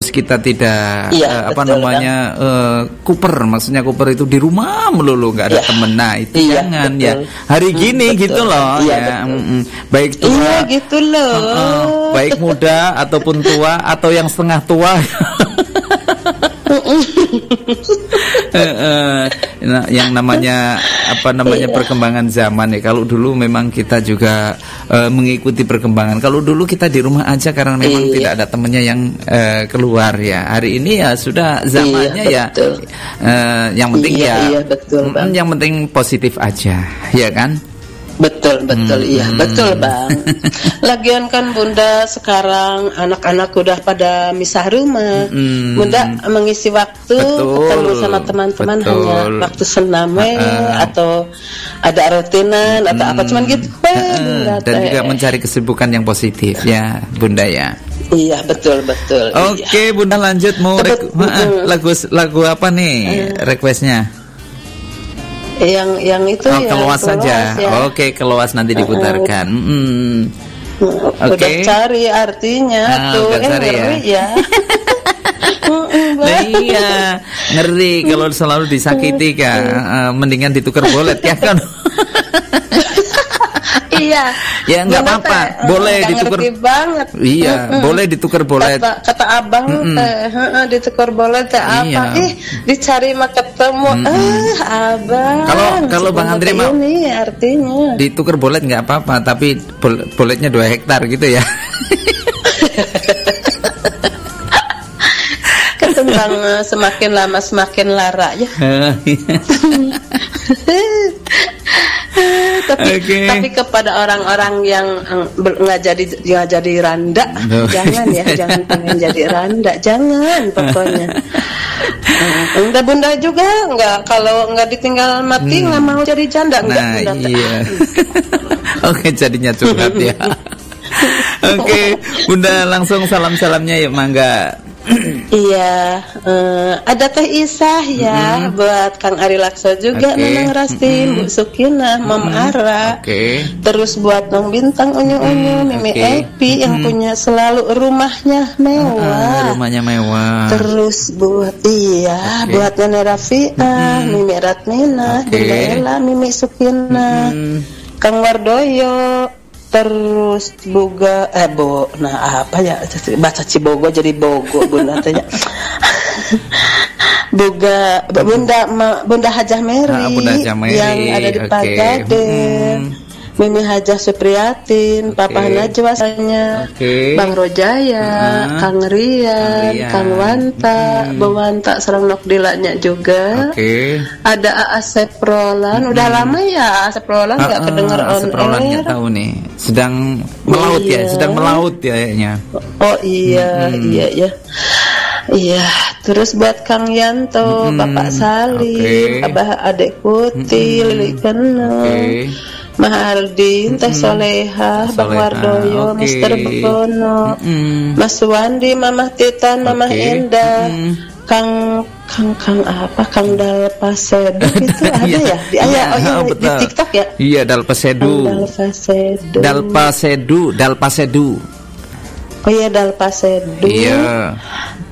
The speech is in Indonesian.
kita tidak betul, kuper, maksudnya kuper itu di rumah melulu nggak ada temen. Nah itu jangan betul. ya. Hari gini gitu loh baik tua gitu loh. Baik muda ataupun tua atau yang setengah tua. Nah, yang namanya perkembangan zaman ya. Kalau dulu memang kita juga mengikuti perkembangan. Kalau dulu kita di rumah aja karena memang tidak ada temennya yang keluar ya. Hari ini ya sudah zamannya yang penting betul, yang penting positif aja, ya kan? Betul, betul Bang. Lagian kan Bunda sekarang anak-anak udah pada misah rumah. Bunda mengisi waktu ketemu sama teman-teman hanya waktu senam atau ada rutinan atau apa cuman gitu. Dan juga mencari kesibukan yang positif ya Bunda ya. Iya betul. Oke, Bunda lanjut mau lagu apa nih requestnya? Yang itu keluas saja ya. Oke, keluas nanti diputarkan. Udah cari artinya tuh cari ya. Iya, ngeri kalau selalu disakiti kan. Mendingan ditukar bolet ya kan. Iya. Ya enggak apa-apa, boleh ditukar banget. Iya, boleh ditukar bolet. Kata abang ditukar bolet apa? Dicari mah ketemu. Abang. Kalau Bang Andre mah ini artinya ditukar bolet enggak apa-apa, tapi boletnya 2 hektar gitu ya. Ketimbang semakin lama semakin lara ya. Tapi kepada orang-orang yang nggak jadi randa, jangan pengen jadi randa, jangan pokoknya. Bunda juga nggak, kalau nggak ditinggal mati nggak mau jadi janda. Oke, jadinya curhat ya. Oke, Bunda langsung salamnya ya, mangga. Iya, ada Teh Isah ya, buat Kang Ari Lakso juga, Neneng Rasti, Bu Sukina, Mam Ara, terus buat Nong Bintang, Unyu, Mimi Epi yang punya selalu rumahnya mewah, terus buat buat Nenek Rafi'ah, Mimi Ratmina, Bunda Ella, Mimi Sukina, Kang Wardoyo. Terus boga apa ya baca Cibogo jadi Bogo Bunda tanya. Boga Bunda Hajah Mary yang ada di Pagaden. Mimi Hajah Supriyatin, Papa Najwa saya, Bang Rojaya, Kang Rian, Kang Wanta, Bawanta serang Nok Dilanya juga. Ada Asep Roland, udah lama ya Asep Roland nggak kedengar on air. Tahu nih, sedang melaut sedang melaut ya kayaknya. Oh iya. Iya, terus buat Kang Yanto, Bapak Salim, Abah Adek Putih, Lili Keno, Mahardin, Teh Soleha, Bang Wardoyo, Mister Bono, Mas Wandi, Mamah Titan, Mamah Indah, Kang Dalpasedu itu ada ya? Di TikTok ya? Iya, Dalpasedu. Oh iya, Dalpasedu. Iya.